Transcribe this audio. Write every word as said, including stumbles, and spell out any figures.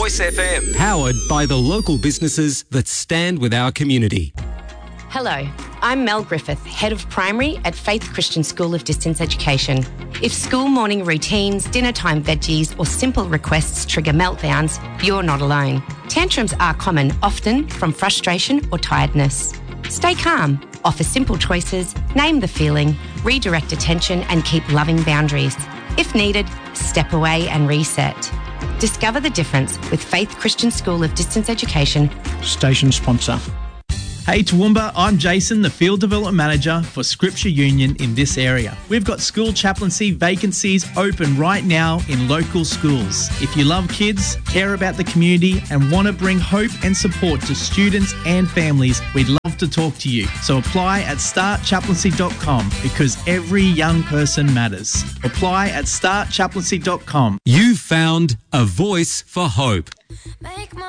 Voice F M. Powered by the local businesses that stand with our community. Hello, I'm Mel Griffith, Head of Primary at Faith Christian School of Distance Education. If school morning routines, dinner time veggies or simple requests trigger meltdowns, you're not alone. Tantrums are common, often from frustration or tiredness. Stay calm, offer simple choices, name the feeling, redirect attention and keep loving boundaries. If needed, step away and reset. Discover the difference with Faith Christian School of Distance Education. Station sponsor. Hey Toowoomba, I'm Jason, the Field Development Manager for Scripture Union in this area. We've got school chaplaincy vacancies open right now in local schools. If you love kids, care about the community and want to bring hope and support to students and families, we'd love to talk to you. So apply at start chaplaincy dot com because every young person matters. Apply at start chaplaincy dot com. You found a voice for hope.